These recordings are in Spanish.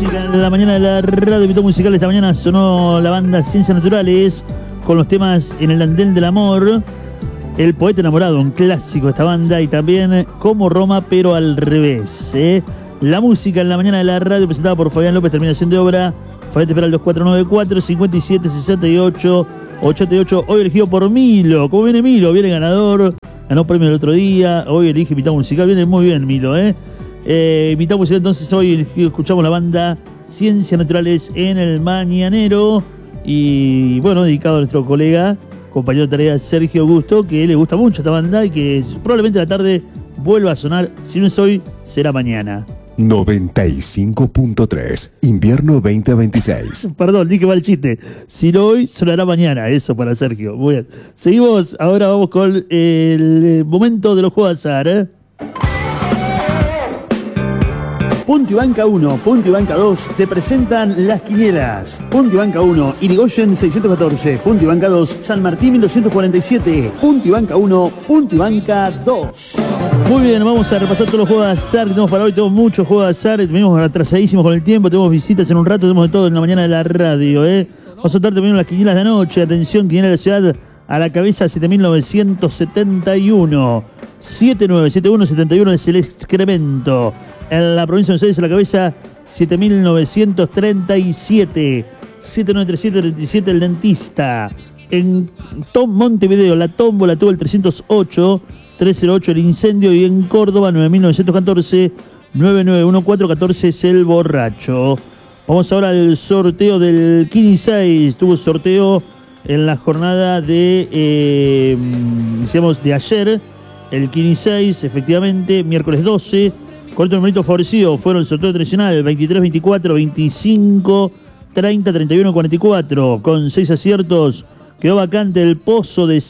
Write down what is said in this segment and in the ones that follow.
música en la mañana de la radio Invitado Musical. Esta mañana sonó la banda Ciencias Naturales con los temas En el andén del amor, El poeta enamorado, un clásico de esta banda, y también Como Roma pero al revés. La música en la mañana de la radio presentada por Fabián López, terminación de obra. Fabián te espera al 2494-5768-88. Hoy elegido por Milo. ¿Cómo viene Milo? Viene ganador. Ganó premio el otro día. Hoy elige Invitado Musical. Viene muy bien Milo, Invitado Musical, entonces hoy escuchamos la banda Ciencias Naturales en el Mañanero. Y bueno, dedicado a nuestro colega, compañero de tarea Sergio Augusto, que le gusta mucho esta banda y que probablemente la tarde vuelva a sonar. Si no es hoy, será mañana. 95.3, invierno 2026. Perdón, dije mal chiste. Si no hoy, sonará mañana. Eso para Sergio. Muy bien. Seguimos, ahora vamos con el momento de los juegos de azar, Punto y Banca 1, Punto y Banca 2 te presentan las quinielas. Punto y Banca 1, Irigoyen 614. Punto y Banca 2, San Martín 1247. Punto y Banca 1, Punto y Banca 2. Muy bien, vamos a repasar todos los juegos de azar que tenemos para hoy. Tenemos muchos juegos de azar, venimos atrasadísimos con el tiempo, tenemos visitas en un rato, tenemos de todo en la mañana de la radio. Vamos a soltar también las quinielas de anoche. Atención, quiniela de la ciudad a la cabeza 7971. 797171 es el excremento. En la provincia de Buenos Aires a la cabeza 7937. 7937 el dentista. En Montevideo la tómbola tuvo el 308 el incendio, y en Córdoba 9914 991414 es el borracho. Vamos ahora al sorteo del Kini 6. Tuvo sorteo en la jornada de de ayer. El Kini 6, efectivamente, miércoles 12. Con estos numeritos favorecidos fueron el sorteo tradicional 23, 24, 25, 30, 31, 44. Con 6 aciertos quedó vacante el pozo de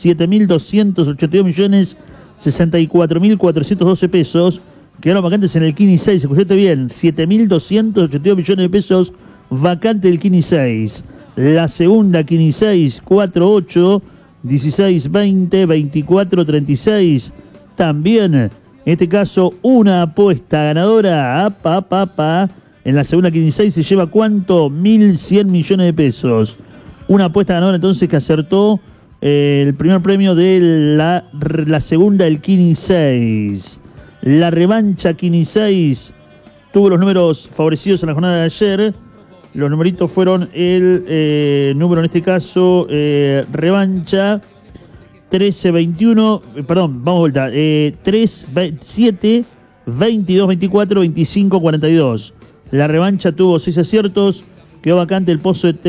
7.282.064.412 pesos. Quedaron vacantes en el Kini 6, escuchate bien, 7.282 millones de pesos vacante del Kini 6. La segunda Kini 6, 48, 16, 20, 24, 36. También, en este caso, una apuesta ganadora. En la segunda Kini 6 se lleva ¿cuánto? 1.100 millones de pesos. Una apuesta ganadora entonces que acertó el primer premio de la segunda, el Kini 6. La revancha Kini 6 tuvo los números favorecidos en la jornada de ayer. Los numeritos fueron el número, en este caso, revancha 13, 21, perdón, vamos a vuelta, 3, 7, 22, 24, 25, 42. La revancha tuvo 6 aciertos, quedó vacante el pozo de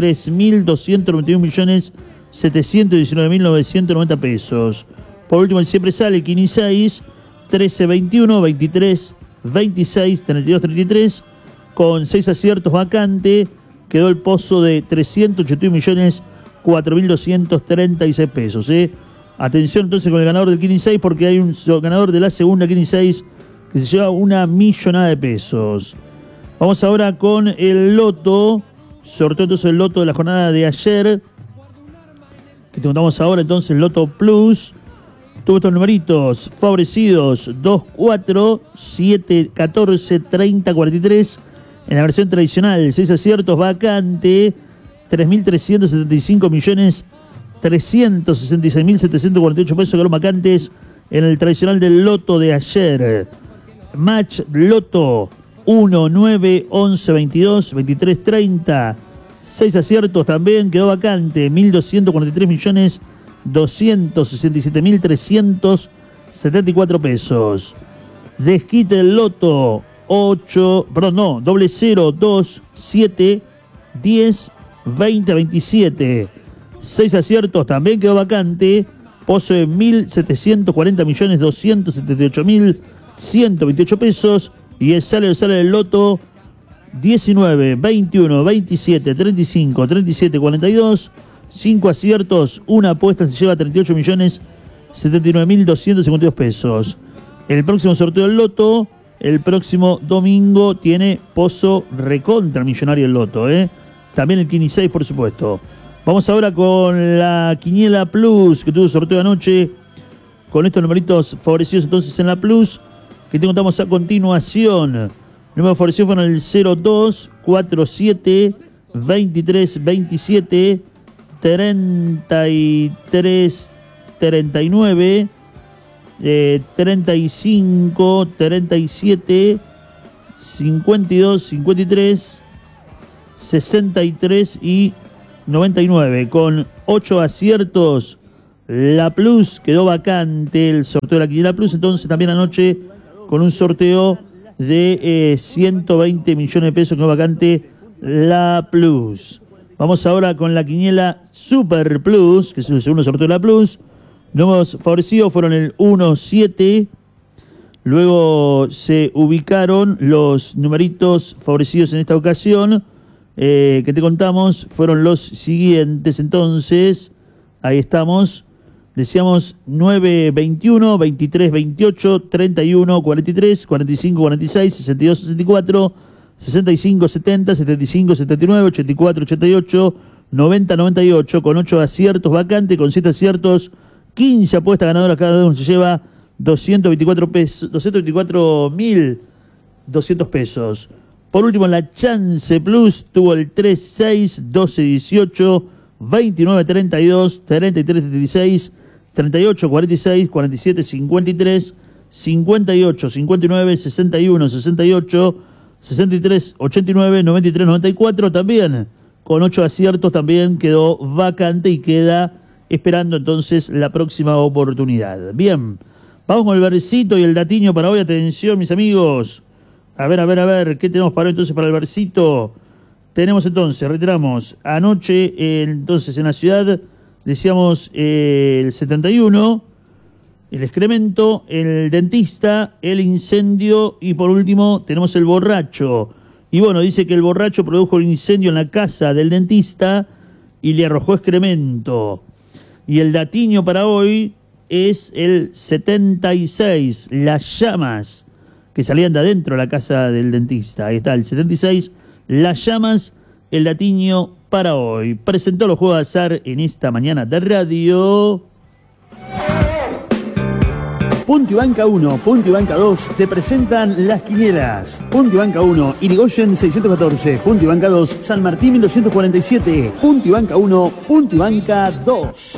3.291.719.990 pesos. Por último, el siempre sale, Kini 6, 13, 21, 23, 26, 32, 33. Con 6 aciertos vacante, quedó el pozo de 381.004.236 pesos. Atención entonces con el ganador del Kini 6, porque hay un ganador de la segunda Kini 6 que se lleva 1 millonada de pesos. Vamos ahora con el loto. Sorteo entonces el loto de la jornada de ayer, que te contamos ahora entonces el Loto Plus. Tuvo estos numeritos favorecidos: 2, 4, 7, 14, 30, 43. En la versión tradicional, 6 aciertos vacante, 3.365.366.748 pesos quedaron vacantes en el tradicional del Loto de ayer. Match Loto 1, 9, 11, 22, 23, 30. 6 aciertos también quedó vacante, 1.243.267.374 pesos. Desquite el Loto 0, 2, 7, 10, 20, 27. 6 aciertos también quedó vacante, pozo de 1.740.278.128 pesos. Y el sale del Loto 19, 21, 27, 35, 37, 42. 5 aciertos, una apuesta se lleva 38.079.252 pesos. El próximo sorteo del Loto, el próximo domingo, tiene pozo recontra millonario el Loto, También el Kini 6, por supuesto. Vamos ahora con la Quiniela Plus, que tuvo sorteo anoche, con estos numeritos favorecidos entonces en la Plus, que te contamos a continuación. Número favorecido fueron el 02, 47, 23, 27, 33, 39, 35, 37, 52, 53, 63 y 99. Con 8 aciertos, la Plus quedó vacante, el sorteo de la Quiniela Plus. Entonces también anoche con un sorteo de 120 millones de pesos quedó vacante la Plus. Vamos ahora con la Quiniela Super Plus, que es el segundo sorteo de la Plus. Números favorecidos fueron el 1, 7. Luego se ubicaron los numeritos favorecidos en esta ocasión, que te contamos, fueron los siguientes. Entonces, ahí estamos. Decíamos 9, 21, 23, 28, 31, 43, 45, 46, 62, 64, 65, 70, 75, 79, 84, 88, 90, 98, con 8 aciertos vacante, con 7 aciertos, 15 apuestas ganadoras, cada uno se lleva 224.200 pesos. Por último, la Chance Plus tuvo el 3, 6, 12, 18, 29, 32, 33, 36, 38, 46, 47, 53, 58, 59, 61, 68, 63, 89, 93, 94. También con 8 aciertos también quedó vacante y queda esperando entonces la próxima oportunidad. Bien, vamos con el versito y el datiño para hoy. Atención, mis amigos. A ver, ¿qué tenemos para hoy entonces para el versito? Tenemos entonces, reiteramos, anoche entonces en la ciudad decíamos el 71, el excremento, el dentista, el incendio y por último tenemos el borracho. Y bueno, dice que el borracho produjo el incendio en la casa del dentista y le arrojó excremento. Y el datiño para hoy es el 76, las llamas que salían de adentro de la casa del dentista. Ahí está, el 76, las llamas, el datiño para hoy. Presentó los juegos de azar en esta mañana de radio. Punto y Banca 1, Punto y Banca 2 te presentan las quinielas. Punto y Banca 1, Irigoyen 614. Punto y Banca 2, San Martín 1247. Punto y Banca 1, Punto y Banca 2.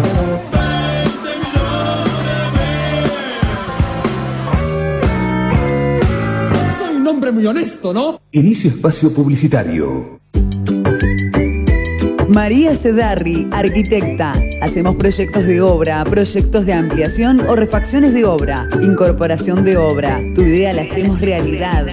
Soy un hombre muy honesto, ¿no? Inicio espacio publicitario. María Sedarri, arquitecta. Hacemos proyectos de obra, proyectos de ampliación o refacciones de obra, incorporación de obra. Tu idea la hacemos realidad.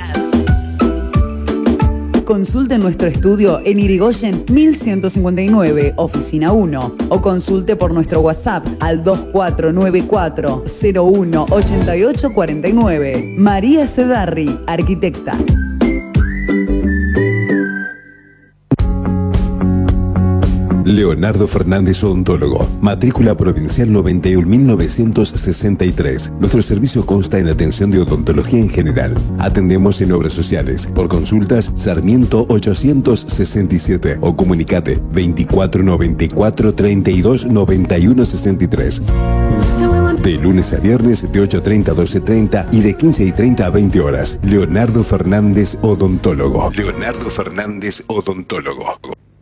Consulte nuestro estudio en Irigoyen 1159, oficina 1, o consulte por nuestro WhatsApp al 2494 01 8849. María Sedarri, arquitecta. Leonardo Fernández Odontólogo, matrícula provincial 91.963. Nuestro servicio consta en atención de odontología en general. Atendemos en obras sociales. Por consultas, Sarmiento 867 o comunicate 2494 32 91 63. De lunes a viernes de 8:30 a 12:30 y de 15:30 a 20 horas. Leonardo Fernández Odontólogo. Leonardo Fernández Odontólogo.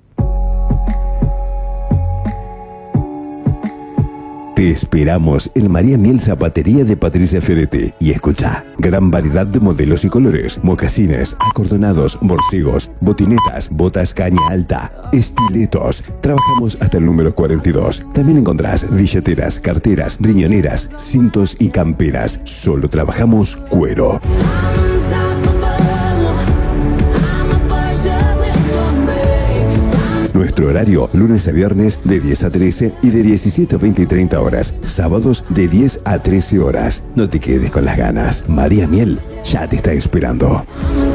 Te esperamos en María Miel Zapatería de Patricia Ferretti. Y escucha, gran variedad de modelos y colores, mocasines, acordonados, borcegos, botinetas, botas caña alta, estiletos. Trabajamos hasta el número 42. También encontrás billeteras, carteras, riñoneras, cintos y camperas. Solo trabajamos cuero. Nuestro horario, lunes a viernes de 10 a 13 y de 17 a 20 y 30 horas. Sábados de 10 a 13 horas. No te quedes con las ganas. María Miel ya te está esperando.